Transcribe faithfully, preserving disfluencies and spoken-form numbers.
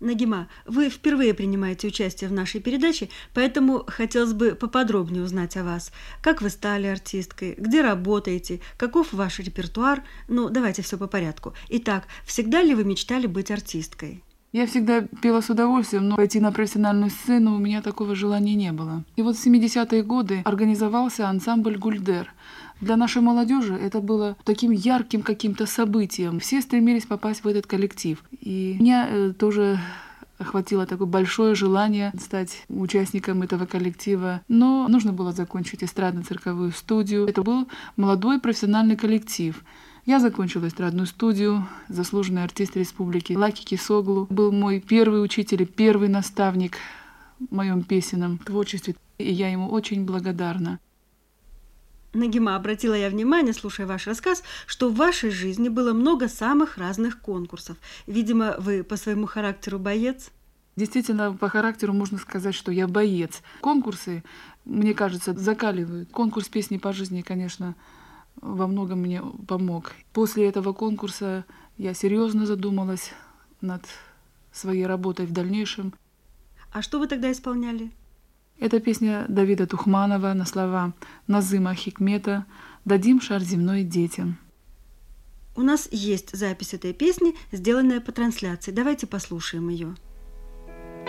Нагима, вы впервые принимаете участие в нашей передаче, поэтому хотелось бы поподробнее узнать о вас. Как вы стали артисткой, где работаете, каков ваш репертуар? Ну, давайте все по порядку. Итак, всегда ли вы мечтали быть артисткой? Я всегда пела с удовольствием, но пойти на профессиональную сцену у меня такого желания не было. И вот в семидесятые годы организовался ансамбль «Гульдер». Для нашей молодежи это было таким ярким каким-то событием. Все стремились попасть в этот коллектив. И меня э, тоже охватило такое большое желание стать участником этого коллектива. Но нужно было закончить эстрадно-цирковую студию. Это был молодой профессиональный коллектив. Я закончила эстрадную студию, заслуженный артист республики Лаки Кисоглу. Был мой первый учитель и первый наставник в моем песенном творчестве. И я ему очень благодарна. Нагима, обратила я внимание, слушая ваш рассказ, что в вашей жизни было много самых разных конкурсов. Видимо, вы по своему характеру боец? Действительно, по характеру можно сказать, что я боец. Конкурсы, мне кажется, закаливают. Конкурс песни по жизни, конечно, во многом мне помог. После этого конкурса я серьезно задумалась над своей работой в дальнейшем. А что вы тогда исполняли? Это песня Давида Тухманова на слова Назыма Хикмета «Дадим шар земной детям». У нас есть запись этой песни, сделанная по трансляции. Давайте послушаем ее.